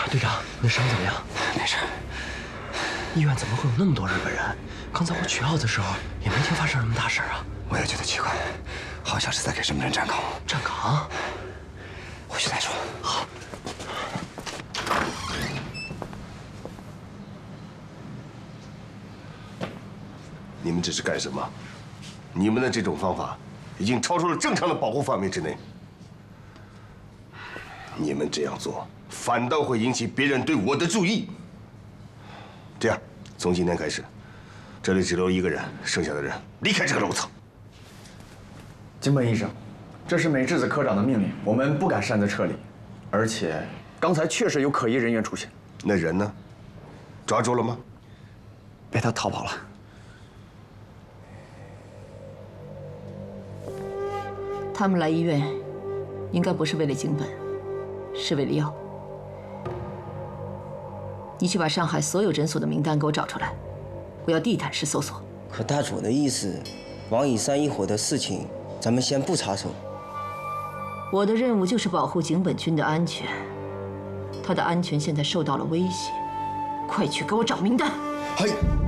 队长，你的伤怎么样？ 没事。 医院怎么会有那么多日本人？刚才我取药的时候也没听发生什么大事啊。 我也觉得奇怪，好像是在给什么人站岗。 站岗？ 回去再说。 好。 你们这是干什么？你们的这种方法已经超出了正常的保护范围之内。你们这样做，反倒会引起别人对我的注意。这样，从今天开始，这里只留一个人，剩下的人离开这个楼层。 金本医生，这是美智子科长的命令，我们不敢擅自撤离，而且刚才确实有可疑人员出现。 那人呢？抓住了吗？ 被他逃跑了。 他们来医院，应该不是为了金本，是为了药。你去把上海所有诊所的名单给我找出来，我要地毯式搜索。 可大佐的意思，王以山一伙的事情，咱们先不插手。 我的任务就是保护井本君的安全，他的安全现在受到了威胁，快去给我找名单。 嘿。